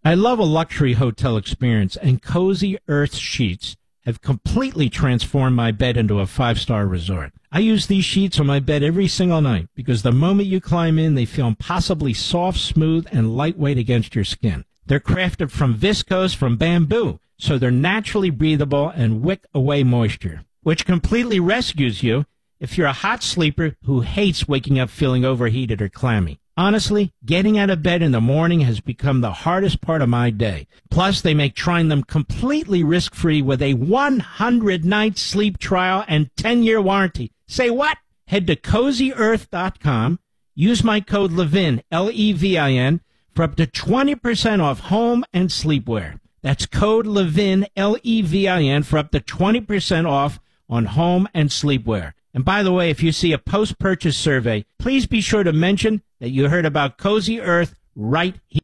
I love a luxury hotel experience, and Cozy Earth sheets have completely transformed my bed into a 5-star resort. I use these sheets on my bed every single night because the moment you climb in, they feel impossibly soft, smooth, and lightweight against your skin. They're crafted from viscose from bamboo, so they're naturally breathable and wick away moisture, which completely rescues you if you're a hot sleeper who hates waking up feeling overheated or clammy. Honestly, getting out of bed in the morning has become the hardest part of my day. Plus, they make trying them completely risk-free with a 100-night sleep trial and 10-year warranty. Say what? Head to CozyEarth.com. Use my code LEVIN, L-E-V-I-N, for up to 20% off home and sleepwear. That's code LEVIN, L-E-V-I-N, for up to 20% off on home and sleepwear. And by the way, if you see a post-purchase survey, please be sure to mention that you heard about Cozy Earth right here.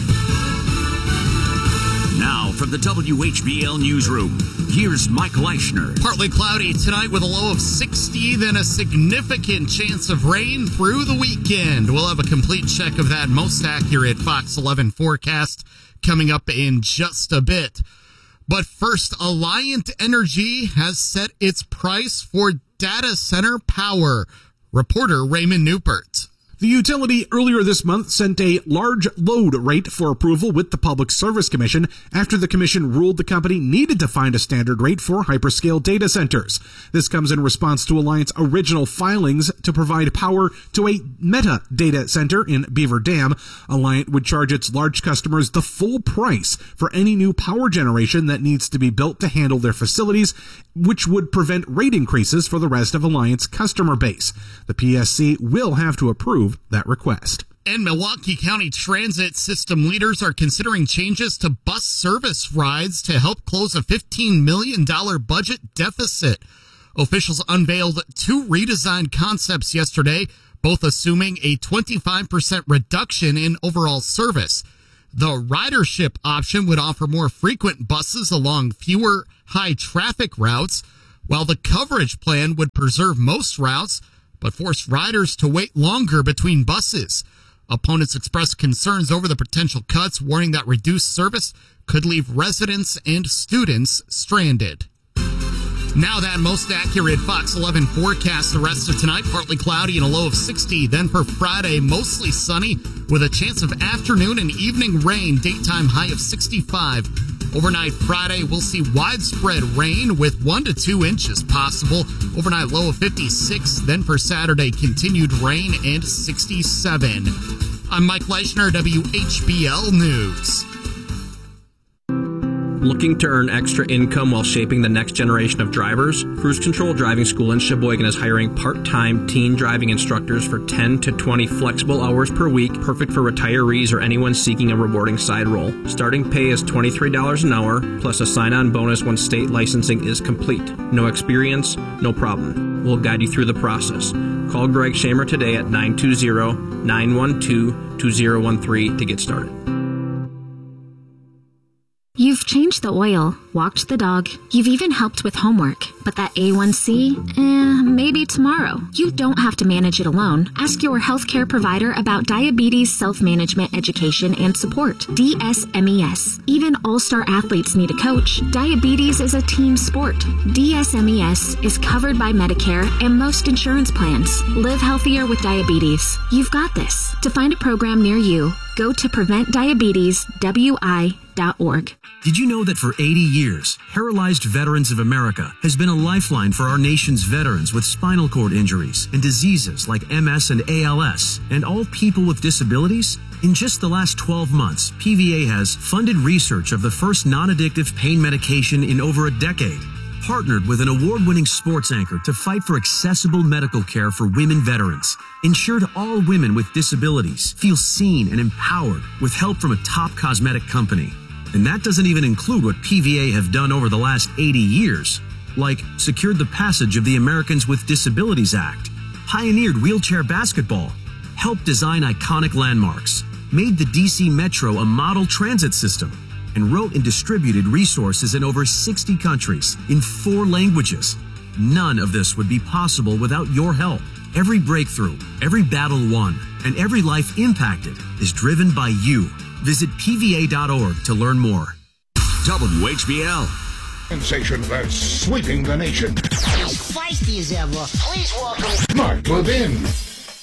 Now from the WHBL Newsroom, here's Mike Leischner. Partly cloudy tonight with a low of 60, then a significant chance of rain through the weekend. We'll have a complete check of that most accurate Fox 11 forecast coming up in just a bit. But first, Alliant Energy has set its price for data center power. Reporter Raymond Newport. The utility earlier this month sent a large load rate for approval with the Public Service Commission after the commission ruled the company needed to find a standard rate for hyperscale data centers. This comes in response to Alliant's original filings to provide power to a Meta data center in Beaver Dam. Alliant would charge its large customers the full price for any new power generation that needs to be built to handle their facilities, which would prevent rate increases for the rest of Alliant's customer base. The PSC will have to approve that request. And Milwaukee County Transit System leaders are considering changes to bus service rides to help close a $15 million budget deficit. Officials unveiled 2 redesigned concepts yesterday, both assuming a 25% reduction in overall service. The ridership option would offer more frequent buses along fewer high-traffic routes, while the coverage plan would preserve most routes but force riders to wait longer between buses. Opponents expressed concerns over the potential cuts, warning that reduced service could leave residents and students stranded. Now that most accurate Fox 11 forecast, the rest of tonight, partly cloudy and a low of 60. Then for Friday, mostly sunny with a chance of afternoon and evening rain, daytime high of 65. Overnight Friday, we'll see widespread rain with 1 to 2 inches possible. Overnight low of 56. Then for Saturday, continued rain and 67. I'm Mike Leischner, WHBL News. Looking to earn extra income while shaping the next generation of drivers? Cruise Control Driving School in Sheboygan is hiring part-time teen driving instructors for 10 to 20 flexible hours per week, perfect for retirees or anyone seeking a rewarding side role. Starting pay is $23 an hour, plus a sign-on bonus when state licensing is complete. No experience? No problem. We'll guide you through the process. Call Greg Shamer today at 920-912-2013 to get started. You've changed the oil, walked the dog, you've even helped with homework. But that A1C? Maybe tomorrow. You don't have to manage it alone. Ask your healthcare provider about diabetes self-management education and support. DSMES. Even all-star athletes need a coach. Diabetes is a team sport. DSMES is covered by Medicare and most insurance plans. Live healthier with diabetes. You've got this. To find a program near you, go to PreventDiabetesWI.org. Did you know that for 80 years, Paralyzed Veterans of America has been a lifeline for our nation's veterans with spinal cord injuries and diseases like MS and ALS, and all people with disabilities? In just the last 12 months, PVA has funded research of the first non-addictive pain medication in over a decade, partnered with an award-winning sports anchor to fight for accessible medical care for women veterans, ensured all women with disabilities feel seen and empowered with help from a top cosmetic company. And that doesn't even include what PVA have done over the last 80 years, like secured the passage of the Americans with Disabilities Act, pioneered wheelchair basketball, helped design iconic landmarks, made the DC Metro a model transit system, and wrote and distributed resources in over 60 countries in 4 languages. None of this would be possible without your help. Every breakthrough, every battle won, and every life impacted is driven by you. Visit PVA.org to learn more. WHBL. Sensation that's sweeping the nation. As feisty as ever. Please welcome Mark Levin.